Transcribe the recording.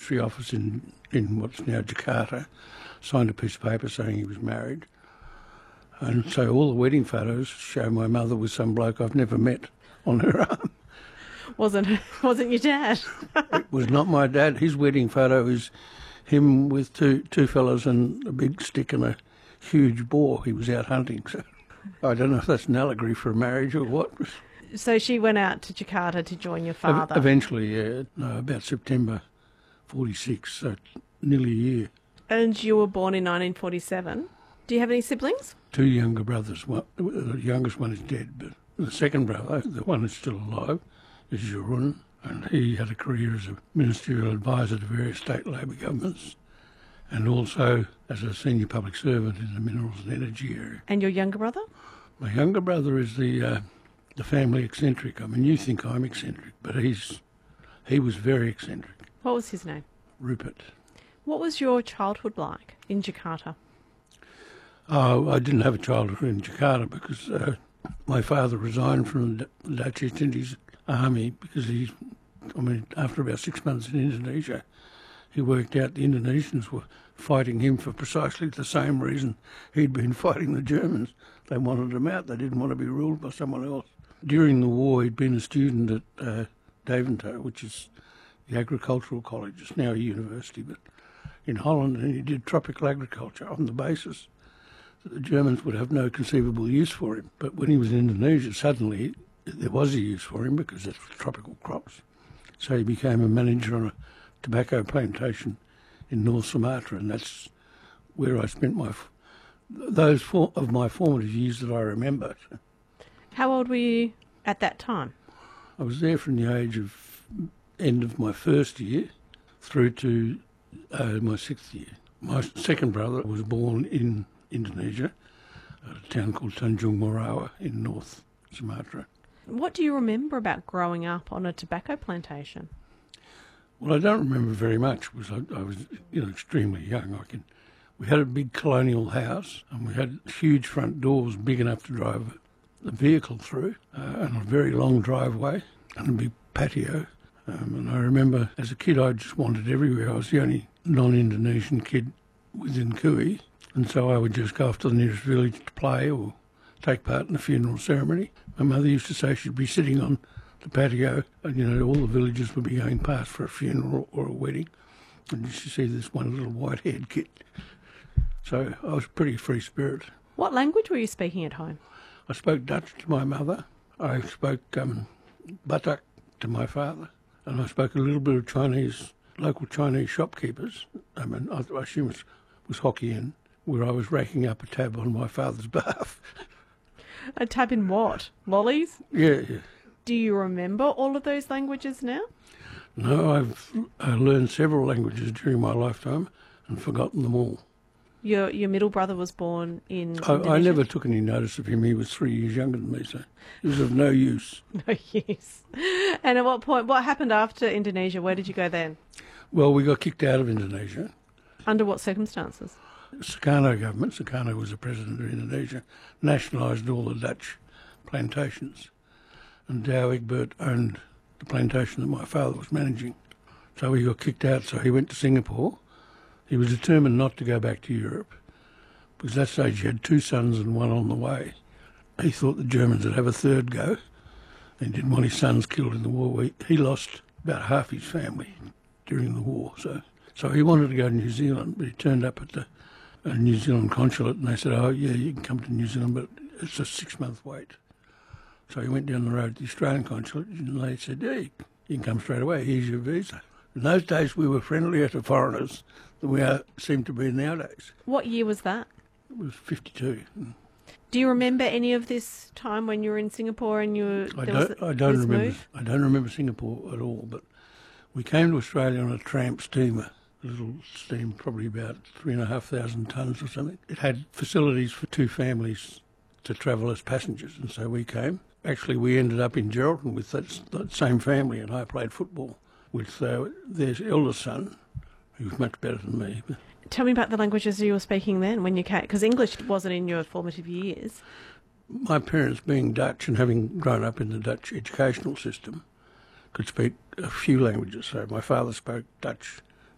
registry office in what's now Jakarta, signed a piece of paper saying he was married. And so all the wedding photos show my mother with some bloke I've never met on her arm. Wasn't your dad? It was not my dad. His wedding photo is him with two fellas and a big stick and a huge boar. He was out hunting. So I don't know if that's an allegory for a marriage or what. So she went out to Jakarta to join your father? Eventually, yeah. No, about September 46, so nearly a year. And you were born in 1947. Do you have any siblings? 2 younger brothers. The youngest one is dead, but the second brother, the one that's still alive, is Jeroen, and he had a career as a ministerial advisor to various state Labor governments and also as a senior public servant in the minerals and energy area. And your younger brother? My younger brother is the family eccentric. I mean, you think I'm eccentric, but he was very eccentric. What was his name? Rupert. What was your childhood like in Jakarta? Oh, I didn't have a childhood in Jakarta because my father resigned from the Dutch East Indies Army because after about 6 months in Indonesia, he worked out the Indonesians were fighting him for precisely the same reason he'd been fighting the Germans. They wanted him out. They didn't want to be ruled by someone else. During the war, he'd been a student at Deventer, which is the agricultural college. It's now a university, but in Holland, and he did tropical agriculture on the basis that the Germans would have no conceivable use for him. But when he was in Indonesia, suddenly there was a use for him because it's tropical crops. So he became a manager on a tobacco plantation in North Sumatra, and that's where I spent those of my formative years that I remember. How old were you at that time? I was there from the end of my first year through to my 6th year. My second brother was born in Indonesia, at a town called Tanjung Morawa in North Sumatra. What do you remember about growing up on a tobacco plantation? Well, I don't remember very much because I was extremely young. We had a big colonial house and we had huge front doors big enough to drive the vehicle through and a very long driveway and a big patio. And I remember as a kid I just wandered everywhere. I was the only non-Indonesian kid within Kui, and so I would just go off to the nearest village to play or take part in the funeral ceremony. My mother used to say she'd be sitting on the patio and, all the villagers would be going past for a funeral or a wedding, and you should see this one little white-haired kid. So I was a pretty free spirit. What language were you speaking at home? I spoke Dutch to my mother. I spoke Batak to my father. And I spoke a little bit of Chinese, local Chinese shopkeepers. I assume it was Hokkien, where I was racking up a tab on my father's behalf. A tab in what? Lollies? Yeah. Do you remember all of those languages now? No, I learned several languages during my lifetime and forgotten them all. Your middle brother was born in Indonesia? I never took any notice of him. He was 3 years younger than me, so he was of no use. No use. And at what point, what happened after Indonesia? Where did you go then? Well, we got kicked out of Indonesia. Under what circumstances? Sukarno government, Sukarno was the president of Indonesia, nationalised all the Dutch plantations. And Douwe Egbert owned the plantation that my father was managing. So he got kicked out, so he went to Singapore. He was determined not to go back to Europe because at that stage he had 2 sons and one on the way. He thought the Germans would have a third go and didn't want his sons killed in the war. He lost about half his family during the war. So he wanted to go to New Zealand, but he turned up at the New Zealand consulate and they said, oh, yeah, you can come to New Zealand, but it's a 6-month wait. So he went down the road to the Australian consulate and they said, yeah, you can come straight away, here's your visa. In those days we were friendlier to foreigners than we seem to be nowadays. What year was that? It was 52. Do you remember any of this time when you were in Singapore and I don't remember Singapore at all, but we came to Australia on a tramp steamer, a little steam, probably about 3,500 tonnes or something. It had facilities for 2 families to travel as passengers, and so we came. Actually, we ended up in Geraldton with that same family, and I played football with their eldest son, who was much better than me. Tell me about the languages you were speaking then when you came, because English wasn't in your formative years. My parents, being Dutch and having grown up in the Dutch educational system, could speak a few languages. So my father spoke Dutch